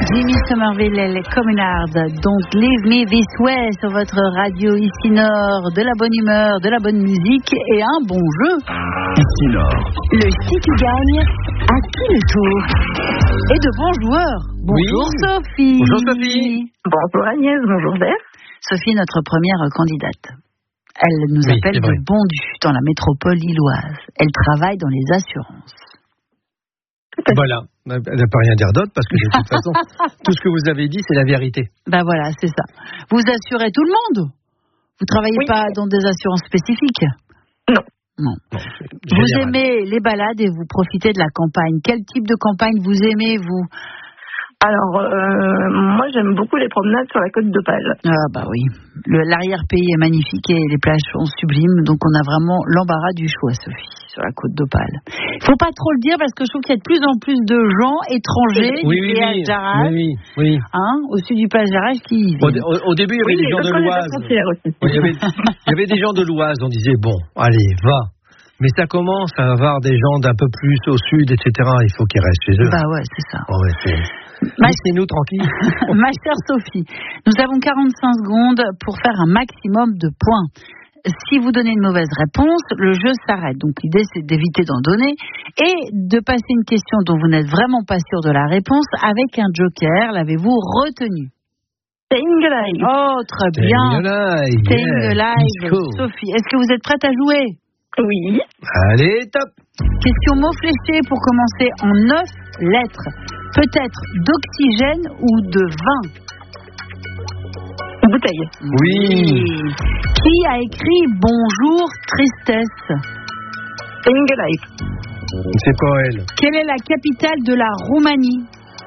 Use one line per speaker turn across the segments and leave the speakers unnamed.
Jimmy Somerville et les Communards, donc Leave Me This Way sur votre radio ici Nord, de la bonne humeur, de la bonne musique et un bon jeu.
Ici Nord.
Le Si tu gagnes, à qui le tour?
Et de bons joueurs. Bonjour oui. Sophie.
Bonjour Sophie.
Bonjour Agnès, bonjour Bert.
Sophie, notre première candidate. Elle nous appelle de Bondu, dans la métropole lilloise. Elle travaille dans les assurances.
Voilà, elle n'a pas rien à dire d'autre parce que de toute façon, tout ce que vous avez dit, c'est la vérité.
Ben voilà, c'est ça. Vous assurez tout le monde? Vous travaillez pas dans des assurances spécifiques? Non. Vous aimez les balades et vous profitez de la campagne. Quel type de campagne vous aimez, vous?
Alors, moi j'aime beaucoup les promenades sur la côte d'Opale.
Ah bah oui, l'arrière-pays est magnifique et les plages sont sublimes, donc on a vraiment l'embarras du choix, Sophie, sur la côte d'Opale. Il faut pas trop le dire parce que je trouve qu'il y a de plus en plus de gens étrangers du péage d'Arras, au sud du péage d'Arras qui...
Au début, il y avait des gens de l'Oise. Il y avait des gens de l'Oise, on disait, bon, allez, va. Mais ça commence à avoir des gens d'un peu plus au sud, etc. Il faut qu'ils restent chez eux.
Bah ouais, c'est ça.
Laissez-nous tranquilles.
Ma chère Sophie, nous avons 45 secondes pour faire un maximum de points. Si vous donnez une mauvaise réponse, le jeu s'arrête. Donc l'idée, c'est d'éviter d'en donner et de passer une question dont vous n'êtes vraiment pas sûr de la réponse avec un joker. L'avez-vous retenu?
Staying Alive.
Oh, très bien. Staying Alive. Sophie, est-ce que vous êtes prête à jouer?
Oui.
Allez, top.
Question mot fléché pour commencer en 9 lettres. Peut-être d'oxygène ou de vin.
Bouteille.
Oui.
Qui a écrit Bonjour Tristesse?
Staying Alive.
C'est pas elle.
Quelle est la capitale de la Roumanie?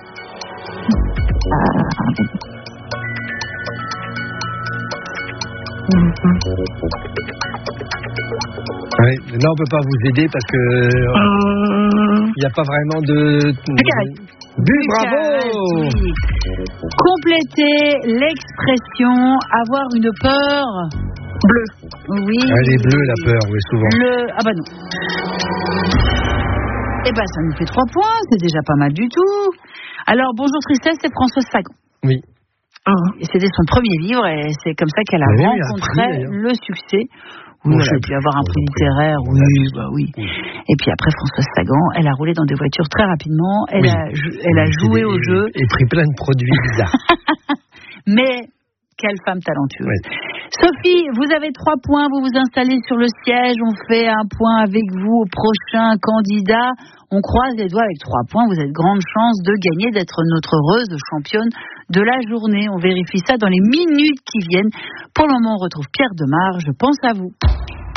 Oui, là on peut pas vous aider parce que il n'y a pas vraiment de... Bravo.
Complétez l'expression avoir une peur bleue. Oui.
Elle est bleue la peur, oui, souvent.
Ah bah non. Eh ben ça nous fait 3 points, c'est déjà pas mal du tout. Alors Bonjour Tristesse, c'est Françoise Sagan.
Oui.
Et c'était son premier livre et c'est comme ça qu'elle a rencontré le succès. Oui, elle a dû avoir un prix littéraire, oui. Et puis après, Françoise Sagan, elle a roulé dans des voitures très rapidement, elle a joué au jeu.
Et pris plein de produits bizarres.
Mais quelle femme talentueuse.
Oui.
Sophie, vous avez 3 points, vous vous installez sur le siège, on fait un point avec vous au prochain candidat. On croise les doigts avec 3 points, vous avez de grandes chances de gagner, d'être notre heureuse championne de la journée. On vérifie ça dans les minutes qui viennent. Pour le moment, on retrouve Pierre Demar, je pense à vous.